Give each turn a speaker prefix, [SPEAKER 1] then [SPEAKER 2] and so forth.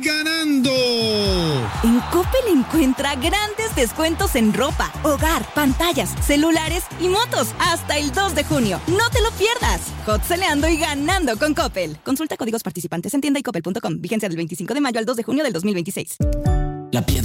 [SPEAKER 1] ganando.
[SPEAKER 2] En Coppel encuentra grandes descuentos en ropa, hogar, pantallas, celulares y motos hasta el 2 de junio. No te lo pierdas. Hot-seleando y ganando con Coppel. Consulta códigos participantes en tienda y coppel.com. Vigencia del 25 de mayo al 2 de junio del 2026.
[SPEAKER 3] La piedra